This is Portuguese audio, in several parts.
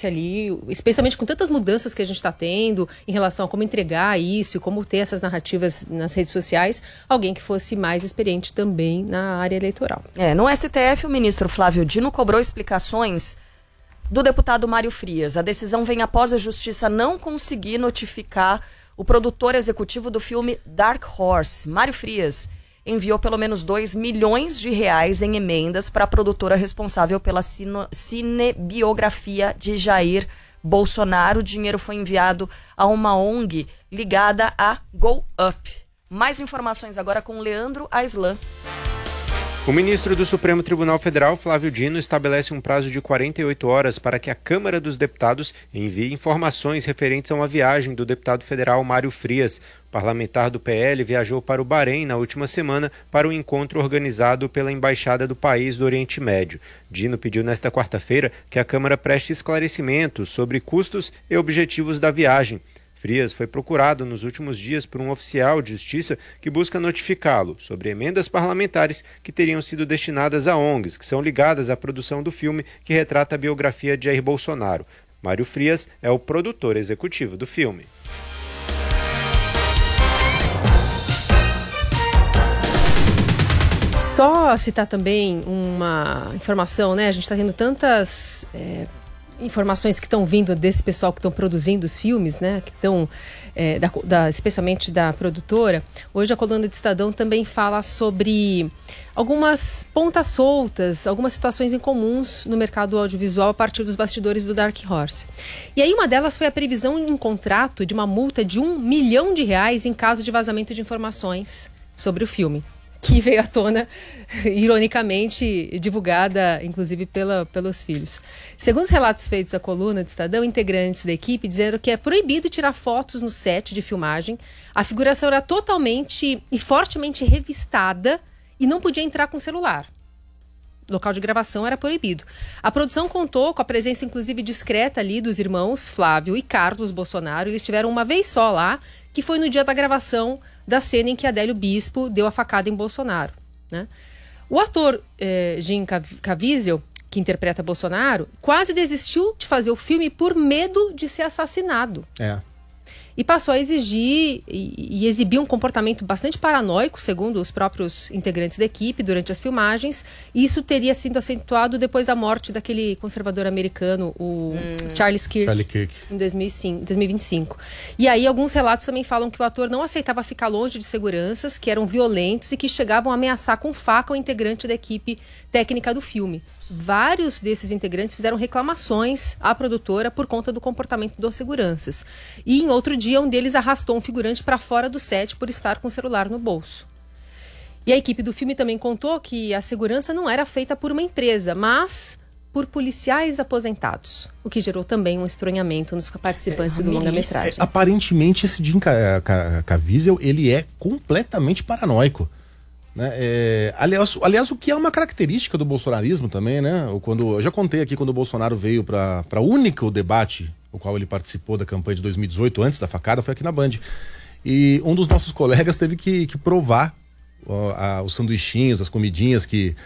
tivesse ali, especialmente com tantas mudanças que a gente está tendo em relação a como entregar isso e como ter essas narrativas nas redes sociais, alguém que fosse mais experiente também na área eleitoral. No STF, o ministro Flávio Dino cobrou explicações do deputado Mário Frias. A decisão vem após a Justiça não conseguir notificar o produtor executivo do filme Dark Horse. Mário Frias enviou pelo menos R$2 milhões em emendas para a produtora responsável pela cinebiografia de Jair Bolsonaro. O dinheiro foi enviado a uma ONG ligada a Go Up. Mais informações agora com Leandro Aislan. O ministro do Supremo Tribunal Federal, Flávio Dino, estabelece um prazo de 48 horas para que a Câmara dos Deputados envie informações referentes a uma viagem do deputado federal Mário Frias. O parlamentar do PL viajou para o Bahrein na última semana para um encontro organizado pela Embaixada do país do Oriente Médio. Dino pediu nesta quarta-feira que a Câmara preste esclarecimentos sobre custos e objetivos da viagem. Frias foi procurado nos últimos dias por um oficial de justiça que busca notificá-lo sobre emendas parlamentares que teriam sido destinadas a ONGs, que são ligadas à produção do filme que retrata a biografia de Jair Bolsonaro. Mário Frias é o produtor executivo do filme. Só citar também uma informação, né? A gente está tendo tantas informações que estão vindo desse pessoal que estão produzindo os filmes, né? Que estão, especialmente da produtora. Hoje a coluna do Estadão também fala sobre algumas pontas soltas, algumas situações incomuns no mercado audiovisual a partir dos bastidores do Dark Horse. E aí uma delas foi a previsão em contrato de uma multa de R$1 milhão em caso de vazamento de informações sobre o filme, que veio à tona, ironicamente, divulgada, inclusive, pelos filhos. Segundo os relatos feitos à coluna do Estadão, integrantes da equipe disseram que é proibido tirar fotos no set de filmagem, a figuração era totalmente e fortemente revistada e não podia entrar com celular. Local de gravação era proibido. A produção contou com a presença, inclusive, discreta ali dos irmãos Flávio e Carlos Bolsonaro. Eles estiveram uma vez só lá, que foi no dia da gravação da cena em que Adélio Bispo deu a facada em Bolsonaro, né? O ator Jim Caviezel, que interpreta Bolsonaro, quase desistiu de fazer o filme por medo de ser assassinado. E passou a exigir e exibir um comportamento bastante paranoico, segundo os próprios integrantes da equipe, durante as filmagens. E isso teria sido acentuado depois da morte daquele conservador americano, o Charles Kirk, em 2025. E aí alguns relatos também falam que o ator não aceitava ficar longe de seguranças, que eram violentos e que chegavam a ameaçar com faca o integrante da equipe técnica do filme. Vários desses integrantes fizeram reclamações à produtora por conta do comportamento dos seguranças. E em outro dia, um deles arrastou um figurante para fora do set por estar com o celular no bolso. E a equipe do filme também contou que a segurança não era feita por uma empresa, mas por policiais aposentados, o que gerou também um estranhamento nos participantes do longa-metragem. Aparentemente, esse Jim Caviezel, ele é completamente paranoico, né? Aliás, o que é uma característica do bolsonarismo também, né? Eu já contei aqui quando o Bolsonaro veio para o único debate o qual ele participou da campanha de 2018, antes da facada, foi aqui na Band. E um dos nossos colegas teve que provar os sanduichinhos, as comidinhas que...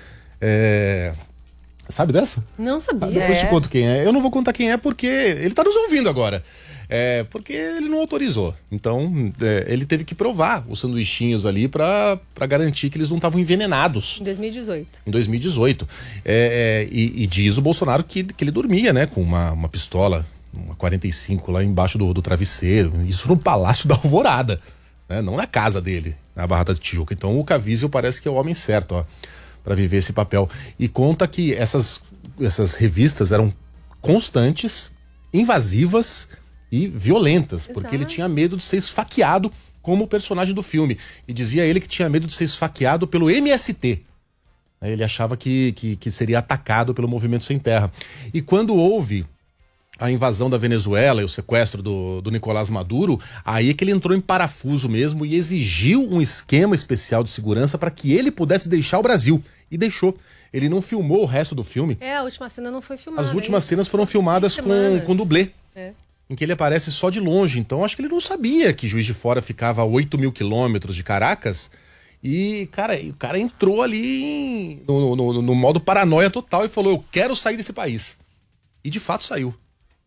Sabe dessa? Não sabia. Depois te conto quem é. Eu não vou contar quem é porque ele tá nos ouvindo agora. Porque ele não autorizou. Então, ele teve que provar os sanduichinhos ali pra garantir que eles não estavam envenenados. Em 2018. Em 2018. E diz o Bolsonaro que ele dormia, né? Com uma pistola, uma 45 lá embaixo do travesseiro. Isso no Palácio da Alvorada, né? Não na casa dele, na Barra da Tijuca. Então, o Caviezel parece que é o homem certo, para viver esse papel. E conta que essas revistas eram constantes, invasivas e violentas, porque ele tinha medo de ser esfaqueado como o personagem do filme. E dizia ele que tinha medo de ser esfaqueado pelo MST. Ele achava que seria atacado pelo Movimento Sem Terra. E quando houve a invasão da Venezuela e o sequestro do Nicolás Maduro, aí é que ele entrou em parafuso mesmo e exigiu um esquema especial de segurança para que ele pudesse deixar o Brasil. E deixou. Ele não filmou o resto do filme. A última cena não foi filmada. As últimas cenas foram filmadas com dublê. Em que ele aparece só de longe. Então acho que ele não sabia que Juiz de Fora ficava a 8.000 quilômetros de Caracas. E, o cara entrou ali no modo paranoia total e falou: eu quero sair desse país. E de fato saiu.